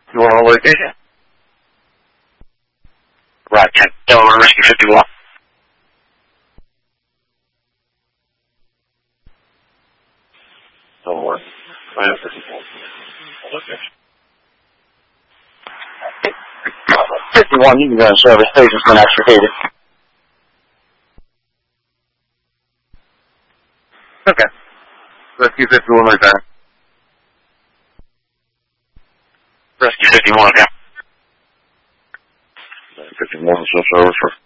You want a location? Right, 10, Delaware Rescue 51. Delaware. 51, you can go in service. Station's been extricated. Okay. Rescue 51 return. Rescue 51, okay. 51 is still service for